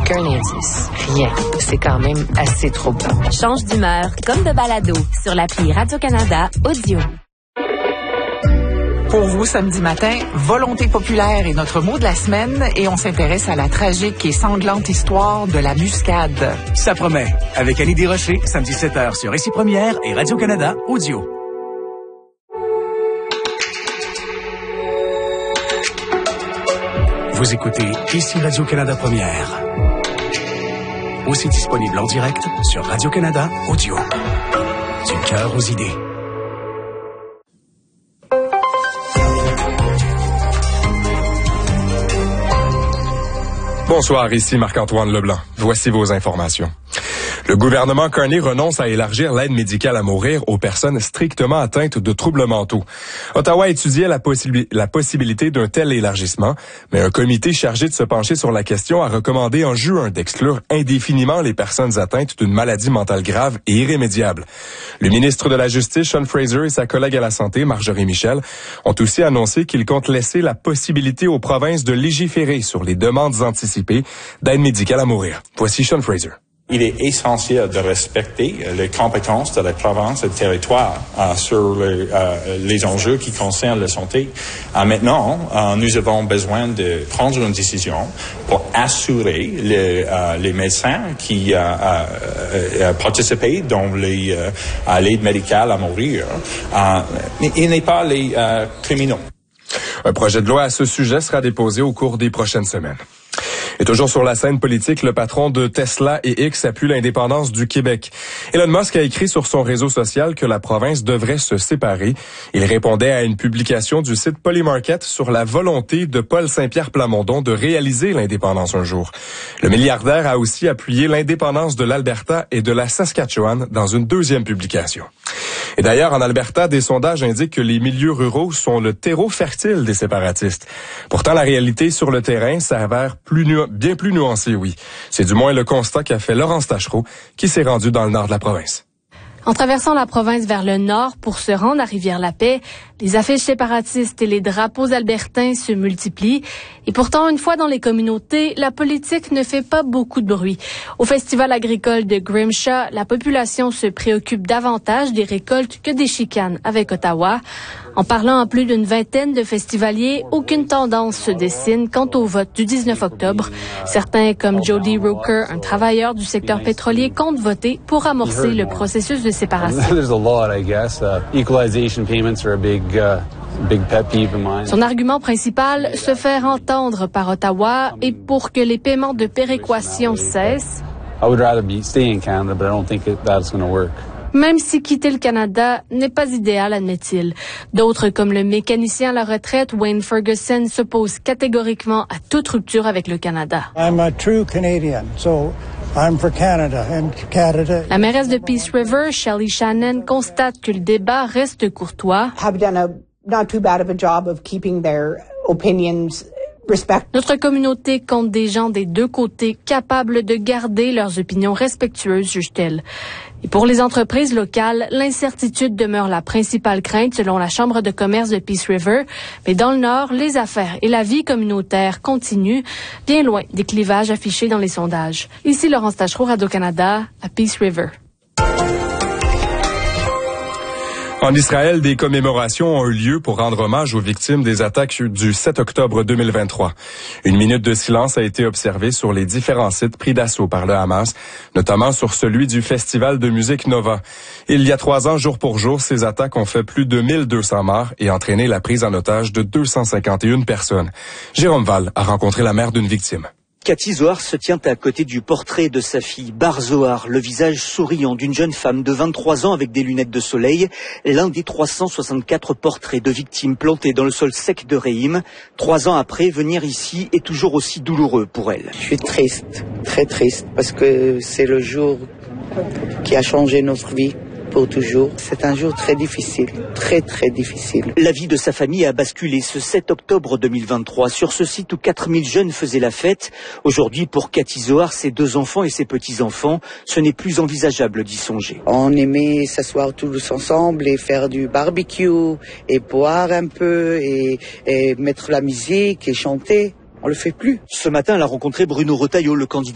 Aucun indice. Rien. C'est quand même assez troublant. Change d'humeur comme de balado sur l'appli Radio-Canada Audio. Pour vous, samedi matin, volonté populaire est notre mot de la semaine et on s'intéresse à la tragique et sanglante histoire de la muscade. Ça promet. Avec Annie Desrochers, samedi 7h sur Ici Première et Radio-Canada Audio. Vous écoutez Ici Radio-Canada Première. Aussi disponible en direct sur Radio-Canada Audio. Du cœur aux idées. Bonsoir, ici Marc-Antoine Leblanc. Voici vos informations. Le gouvernement Carney renonce à élargir l'aide médicale à mourir aux personnes strictement atteintes de troubles mentaux. Ottawa étudiait la possibilité d'un tel élargissement, mais un comité chargé de se pencher sur la question a recommandé en juin d'exclure indéfiniment les personnes atteintes d'une maladie mentale grave et irrémédiable. Le ministre de la Justice, Sean Fraser, et sa collègue à la Santé, Marjorie Michel, ont aussi annoncé qu'ils comptent laisser la possibilité aux provinces de légiférer sur les demandes anticipées d'aide médicale à mourir. Voici Sean Fraser. Il est essentiel de respecter les compétences de la province et du territoire sur les enjeux qui concernent la santé. Maintenant, nous avons besoin de prendre une décision pour assurer les médecins qui participent dans l'aide médicale à mourir. Mais il n'est pas les criminels. Un projet de loi à ce sujet sera déposé au cours des prochaines semaines. Et toujours sur la scène politique, le patron de Tesla et X appuie l'indépendance du Québec. Elon Musk a écrit sur son réseau social que la province devrait se séparer. Il répondait à une publication du site Polymarket sur la volonté de Paul Saint-Pierre Plamondon de réaliser l'indépendance un jour. Le milliardaire a aussi appuyé l'indépendance de l'Alberta et de la Saskatchewan dans une deuxième publication. Et d'ailleurs, en Alberta, des sondages indiquent que les milieux ruraux sont le terreau fertile des séparatistes. Pourtant, la réalité sur le terrain s'avère bien plus nuancée, oui. C'est du moins le constat qu'a fait Laurence Tachereau, qui s'est rendue dans le nord de la province. En traversant la province vers le nord pour se rendre à Rivière-la-Paix, les affiches séparatistes et les drapeaux albertains se multiplient. Et pourtant, une fois dans les communautés, la politique ne fait pas beaucoup de bruit. Au festival agricole de Grimshaw, la population se préoccupe davantage des récoltes que des chicanes avec Ottawa. En parlant à plus d'une vingtaine de festivaliers, aucune tendance se dessine quant au vote du 19 octobre. Certains, comme Jody Rooker, un travailleur du secteur pétrolier, comptent voter pour amorcer le processus de séparation. Son argument principal, se faire entendre par Ottawa et pour que les paiements de péréquation cessent. Même si quitter le Canada n'est pas idéal, admet-il. D'autres, comme le mécanicien à la retraite Wayne Ferguson, s'opposent catégoriquement à toute rupture avec le Canada. I'm a true Canadian, so I'm for Canada and Canada. La mairesse de Peace River, Shelley Shannon, constate que le débat reste courtois. Have done a not too bad of a job of keeping their opinions. Notre communauté compte des gens des deux côtés capables de garder leurs opinions respectueuses, juge-t-elle. Et pour les entreprises locales, l'incertitude demeure la principale crainte selon la Chambre de commerce de Peace River. Mais dans le Nord, les affaires et la vie communautaire continuent, bien loin des clivages affichés dans les sondages. Ici Laurence Tachereau, Radio-Canada, à Peace River. En Israël, des commémorations ont eu lieu pour rendre hommage aux victimes des attaques du 7 octobre 2023. Une minute de silence a été observée sur les différents sites pris d'assaut par le Hamas, notamment sur celui du Festival de musique Nova. Il y a 3 ans, jour pour jour, ces attaques ont fait plus de 1200 morts et entraîné la prise en otage de 251 personnes. Jérôme Val a rencontré la mère d'une victime. Cathy Zohar se tient à côté du portrait de sa fille, Bar Zohar, le visage souriant d'une jeune femme de 23 ans avec des lunettes de soleil, l'un des 364 portraits de victimes plantés dans le sol sec de Reim. 3 ans après, venir ici est toujours aussi douloureux pour elle. Je suis triste, très triste, parce que c'est le jour qui a changé notre vie. Pour toujours. C'est un jour très difficile, très très difficile. La vie de sa famille a basculé ce 7 octobre 2023 sur ce site où 4000 jeunes faisaient la fête. Aujourd'hui, pour Cathy Zohar, ses 2 enfants et ses petits-enfants, ce n'est plus envisageable d'y songer. On aimait s'asseoir tous ensemble et faire du barbecue et boire un peu et mettre la musique et chanter. On le fait plus. Ce matin, elle a rencontré Bruno Retailleau, le candidat